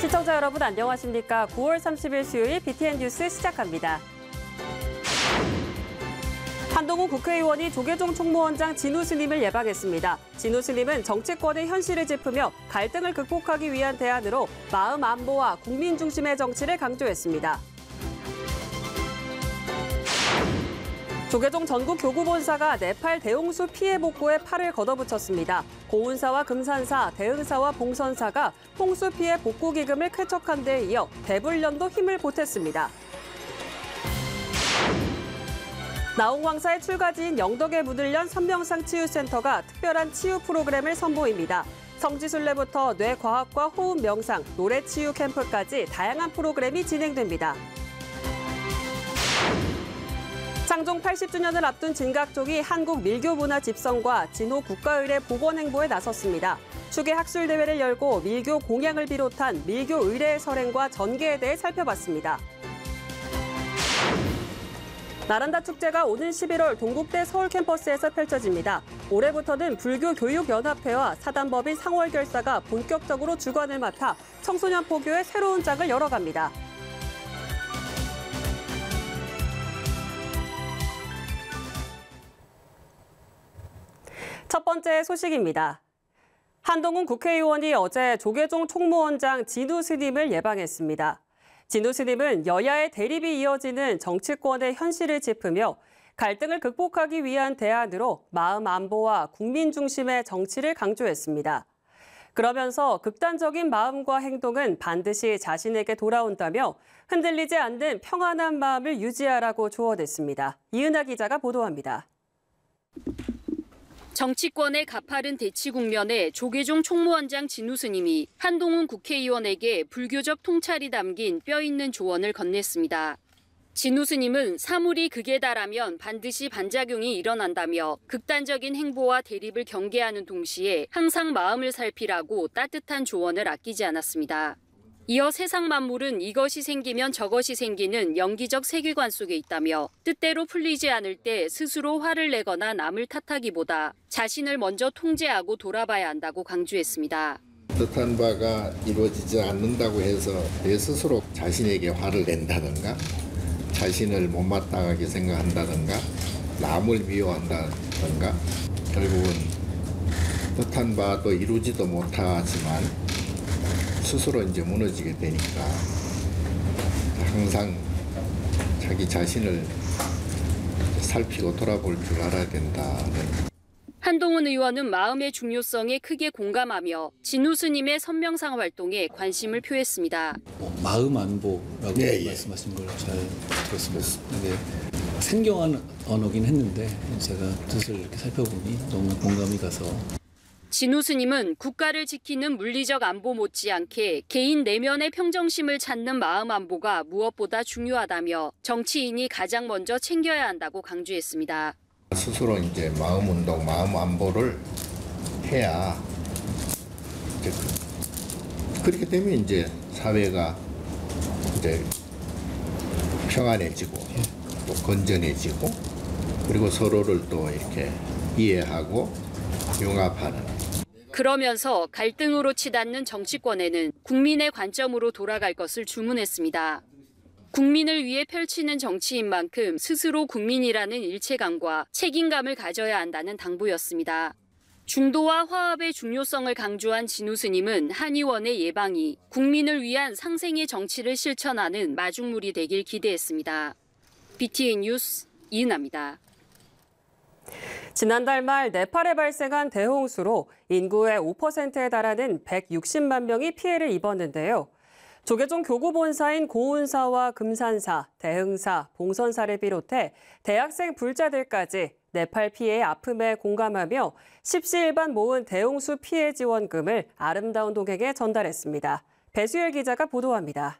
시청자 여러분 안녕하십니까? 9월 30일 수요일 BTN 뉴스 시작합니다. 한동훈 국회의원이 조계종 총무원장 진우 스님을 예방했습니다. 진우 스님은 정치권의 현실을 짚으며 갈등을 극복하기 위한 대안으로 마음 안보와 국민 중심의 정치를 강조했습니다. 조계종 전국 교구본사가 네팔 대홍수 피해 복구에 팔을 걷어붙였습니다. 고운사와 금산사, 대흥사와 봉선사가 홍수 피해 복구 기금을 쾌척한 데에 이어 대불련도 힘을 보탰습니다. 나홍왕사의 출가지인 영덕에 묻을련 선명상 치유센터가 특별한 치유 프로그램을 선보입니다. 성지순례부터 뇌과학과 호흡 명상, 노래 치유 캠프까지 다양한 프로그램이 진행됩니다. 창종 80주년을 앞둔 진각종이 한국 밀교문화 집성과 진호 국가의례 복원 행보에 나섰습니다. 추계 학술대회를 열고 밀교 공양을 비롯한 밀교 의례의 설행과 전개에 대해 살펴봤습니다. 나란다 축제가 오는 11월 동국대 서울 캠퍼스에서 펼쳐집니다. 올해부터는 불교교육연합회와 사단법인 상월결사가 본격적으로 주관을 맡아 청소년 포교의 새로운 장을 열어갑니다. 첫 번째 소식입니다. 한동훈 국회의원이 어제 조계종 총무원장 진우 스님을 예방했습니다. 진우 스님은 여야의 대립이 이어지는 정치권의 현실을 짚으며 갈등을 극복하기 위한 대안으로 마음 안보와 국민 중심의 정치를 강조했습니다. 그러면서 극단적인 마음과 행동은 반드시 자신에게 돌아온다며 흔들리지 않는 평안한 마음을 유지하라고 조언했습니다. 이은하 기자가 보도합니다. 정치권의 가파른 대치 국면에 조계종 총무원장 진우 스님이 한동훈 국회의원에게 불교적 통찰이 담긴 뼈있는 조언을 건넸습니다. 진우 스님은 사물이 극에 달하면 반드시 반작용이 일어난다며 극단적인 행보와 대립을 경계하는 동시에 항상 마음을 살피라고 따뜻한 조언을 아끼지 않았습니다. 이어 세상 만물은 이것이 생기면 저것이 생기는 영기적 세계관 속에 있다며 뜻대로 풀리지 않을 때 스스로 화를 내거나 남을 탓하기보다 자신을 먼저 통제하고 돌아봐야 한다고 강조했습니다. 뜻한 바가 이루어지지 않는다고 해서 내 스스로 자신에게 화를 낸다든가 자신을 못마땅하게 생각한다든가 남을 미워한다든가 결국은 뜻한 바도 이루지도 못하지만 스스로 이제 무너지게 되니까 항상 자기 자신을 살피고 돌아볼 줄 알아야 된다는. 한동훈 의원은 마음의 중요성에 크게 공감하며 진우 스님의 선명상 활동에 관심을 표했습니다. 마음 안보라고 말씀하신 걸 잘 들었습니다. 근데 생경한 언어긴 했는데 제가 뜻을 이렇게 살펴보니 너무 공감이 가서. 진우 스님은 국가를 지키는 물리적 안보 못지않게 개인 내면의 평정심을 찾는 마음 안보가 무엇보다 중요하다며 정치인이 가장 먼저 챙겨야 한다고 강조했습니다. 스스로 이제 마음 운동, 마음 안보를 해야 이제 그렇게 되면 이제 사회가 이제 평안해지고 또 건전해지고 그리고 서로를 또 이렇게 이해하고 융합하는. 그러면서 갈등으로 치닫는 정치권에는 국민의 관점으로 돌아갈 것을 주문했습니다. 국민을 위해 펼치는 정치인 만큼 스스로 국민이라는 일체감과 책임감을 가져야 한다는 당부였습니다. 중도와 화합의 중요성을 강조한 진우 스님은 한 의원의 예방이 국민을 위한 상생의 정치를 실천하는 마중물이 되길 기대했습니다. BTN 뉴스 이은하입니다. 지난달 말 네팔에 발생한 대홍수로 인구의 5%에 달하는 160만 명이 피해를 입었는데요. 조계종 교구본사인 고운사와 금산사, 대흥사, 봉선사를 비롯해 대학생 불자들까지 네팔 피해의 아픔에 공감하며 십시일반 모은 대홍수 피해 지원금을 아름다운 동행에 전달했습니다. 배수열 기자가 보도합니다.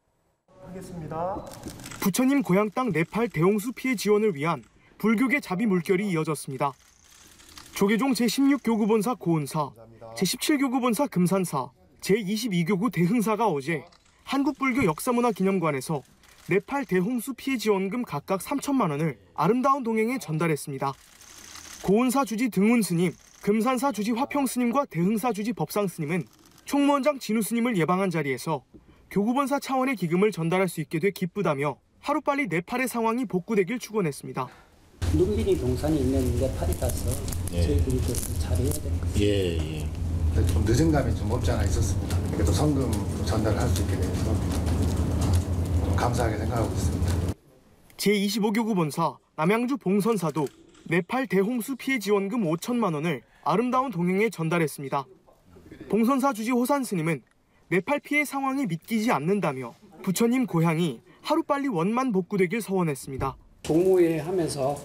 부처님 고향 땅 네팔 대홍수 피해 지원을 위한 불교계 자비 물결이 이어졌습니다. 조계종 제16교구본사 고운사, 제17교구본사 금산사, 제22교구 대흥사가 어제 한국불교 역사문화기념관에서 네팔 대홍수 피해 지원금 각각 3천만 원을 아름다운 동행에 전달했습니다. 고운사 주지 등운 스님, 금산사 주지 화평 스님과 대흥사 주지 법상 스님은 총무원장 진우 스님을 예방한 자리에서 교구본사 차원의 기금을 전달할 수 있게 돼 기쁘다며 하루빨리 네팔의 상황이 복구되길 축원했습니다. 눈비리 동산이 있는 네팔이라서 저희들이 잘해야 되는 거죠. 예. 좀 늦은 감이 좀 없지 않아 있었습니다. 그래도 성금 전달할 수 있게 돼서 좀 감사하게 생각하고 있습니다. 제25교구 본사 남양주 봉선사도 네팔 대홍수 피해 지원금 5천만 원을 아름다운 동행에 전달했습니다. 봉선사 주지 호산 스님은 네팔 피해 상황이 믿기지 않는다며 부처님 고향이 하루빨리 원만 복구되길 서원했습니다. 종무회 하면서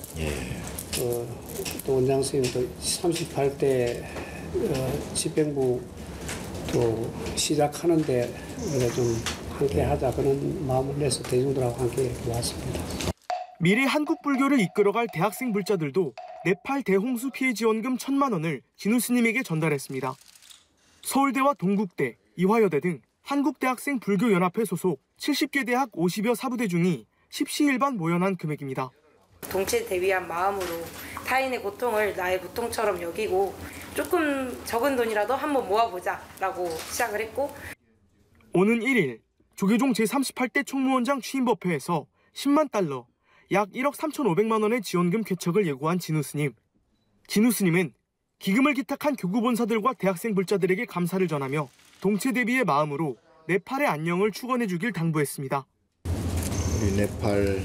또 원장 선생님도 38대 집행부 또 시작하는데 우리가 좀 함께하자 그런 마음을 내서 대중들하고 함께 이렇게 왔습니다. 미래 한국 불교를 이끌어갈 대학생 불자들도 네팔 대홍수 피해 지원금 1,000만 원을 진우 스님에게 전달했습니다. 서울대와 동국대, 이화여대 등 한국대학생 불교연합회 소속 70개 대학 50여 사부대 중이 십시일반 모연한 금액입니다. 동체 대비한 마음으로 타인의 고통을 나의 고통처럼 여기고 조금 적은 돈이라도 한번 모아보자라고 시작을 했고 오는 1일 조계종 제38대 총무원장 취임법회에서 10만 달러, 약 1억 3,500만 원의 지원금 쾌척을 예고한 진우 스님. 진우 스님은 기금을 기탁한 교구본사들과 대학생 불자들에게 감사를 전하며 동체 대비의 마음으로 네팔의 안녕을 축원해주길 당부했습니다. 우리 네팔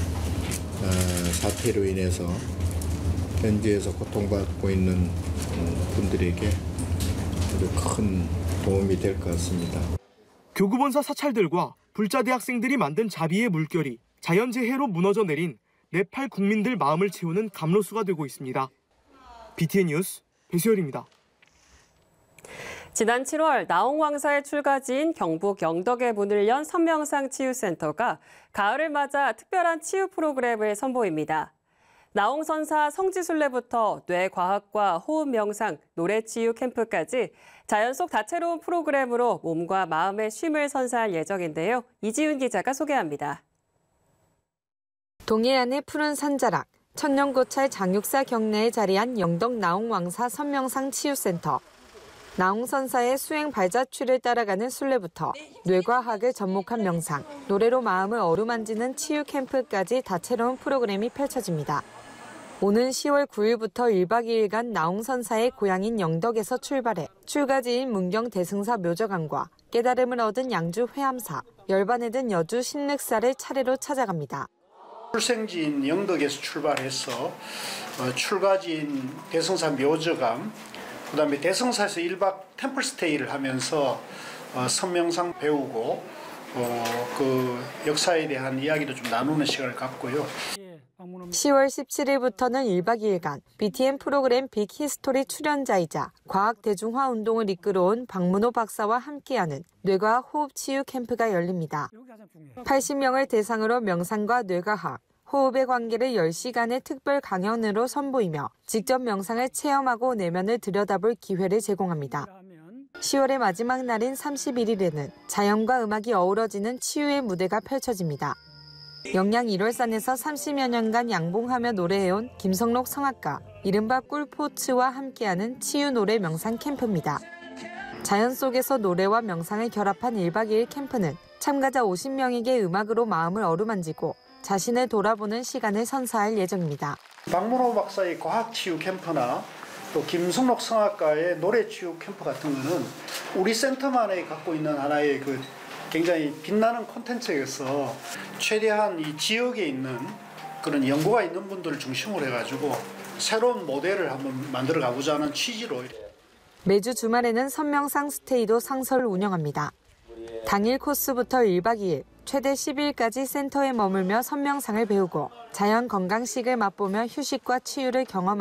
사태로 인해서 현지에서 고통받고 있는 분들에게 아주 큰 도움이 될 것 같습니다. 교구본사 사찰들과 불자 대학생들이 만든 자비의 물결이 자연재해로 무너져 내린 네팔 국민들 마음을 채우는 감로수가 되고 있습니다. BTN 뉴스 배수열입니다. 지난 7월 나홍왕사의 출가지인 경북 영덕에 문을 연 선명상 치유센터가 가을을 맞아 특별한 치유 프로그램을 선보입니다. 나홍선사 성지순례부터 뇌과학과 호흡 명상, 노래 치유 캠프까지 자연 속 다채로운 프로그램으로 몸과 마음의 쉼을 선사할 예정인데요. 이지윤 기자가 소개합니다. 동해안의 푸른 산자락, 천년고찰 장육사 경내에 자리한 영덕 나홍왕사 선명상 치유센터. 나홍선사의 수행 발자취를 따라가는 순례부터 뇌과학을 접목한 명상, 노래로 마음을 어루만지는 치유 캠프까지 다채로운 프로그램이 펼쳐집니다. 오는 10월 9일부터 1박 2일간 나홍선사의 고향인 영덕에서 출발해 출가지인 문경 대승사 묘저강과 깨달음을 얻은 양주 회암사, 열반에 든 여주 신륵사를 차례로 찾아갑니다. 출생지인 영덕에서 출발해서 출가지인 대승사 묘저강, 그다음에 대승사에서 1박 템플스테이를 하면서 선명상 배우고 그 역사에 대한 이야기도 좀 나누는 시간을 갖고요. 10월 17일부터는 1박 2일간 BTN 프로그램 빅히스토리 출연자이자 과학 대중화 운동을 이끌어온 박문호 박사와 함께하는 뇌과학 호흡 치유 캠프가 열립니다. 80명을 대상으로 명상과 뇌과학, 호흡의 관계를 10시간의 특별 강연으로 선보이며 직접 명상을 체험하고 내면을 들여다볼 기회를 제공합니다. 10월의 마지막 날인 31일에는 자연과 음악이 어우러지는 치유의 무대가 펼쳐집니다. 영양 1월산에서 30여 년간 양봉하며 노래해온 김성록 성악가, 이른바 꿀포츠와 함께하는 치유 노래 명상 캠프입니다. 자연 속에서 노래와 명상을 결합한 1박 2일 캠프는 참가자 50명에게 음악으로 마음을 어루만지고 자신을 돌아보는 시간을 선사할 예정입니다. 박문호 박사의 과학치유 캠프나 또 김성록 성악가의 노래치유 캠프 같은 거는 우리 센터만이 갖고 있는 하나의 그 굉장히 빛나는 콘텐츠에서 최대한 이 지역에 있는 그런 연구가 있는 분들을 중심으로 해가지고 새로운 모델을 한번 만들어 가보자 하는 취지로. 매주 주말에는 선명상 스테이도 상설 운영합니다. 당일 코스부터 1박 2일, 최대 10일까지 센터에 머물며 선명상을 배우고 자연 건강식을 맛보며 휴식과 치유를 경험합니다.